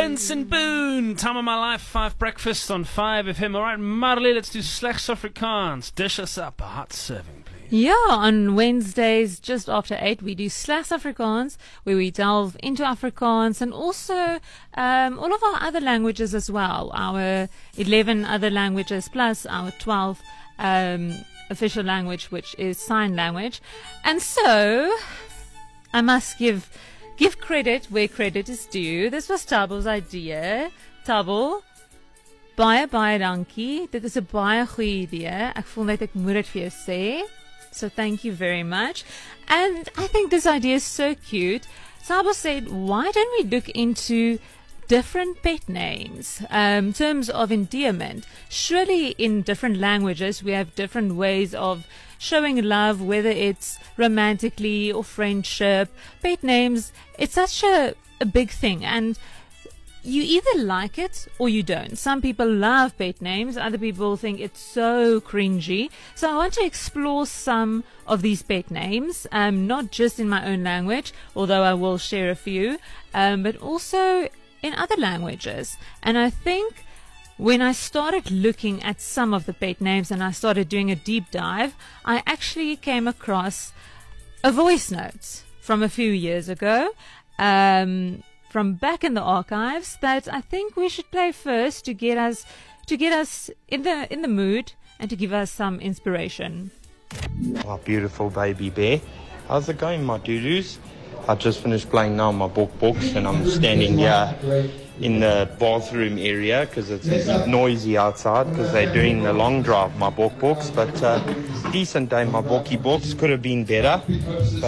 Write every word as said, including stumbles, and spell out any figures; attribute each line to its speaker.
Speaker 1: Vincent Boone, Time of My Life, five Breakfast on five F M. All right, Marley, let's do Slechts Afrikaans. Dish us up a hot serving, please.
Speaker 2: Yeah, on Wednesdays, just after eight, we do Slechts Afrikaans, where we delve into Afrikaans and also um, all of our other languages as well. Our eleven other languages plus our twelfth um, official language, which is sign language. And so, I must give give credit where credit is due. This was Tabo's idea. Tabo, baie baie dankie. Dit is 'n baie goeie idee. Ek voel net ek moet dit vir jou sê. So thank you very much. And I think this idea is so cute. Tabo said, why don't we look into different pet names, um, terms of endearment? Surely in different languages we have different ways of showing love, whether it's romantically or friendship. Pet names, it's such a, a big thing, and you either like it or you don't. Some people love pet names, other people think it's so cringy. So I want to explore some of these pet names, um, not just in my own language, although I will share a few, um, but also in other languages. And I think when I started looking at some of the pet names and I started doing a deep dive, I actually came across a voice note from a few years ago, um, from back in the archives, that I think we should play first to get us to get us in the in the mood and to give us some inspiration.
Speaker 3: Oh, beautiful baby bear. How's it going, my doodles? I just finished playing now my book books, and I'm standing here in the bathroom area because it's noisy outside because they're doing the long drive, my book books. But uh, decent day, my bookie books. Could have been better.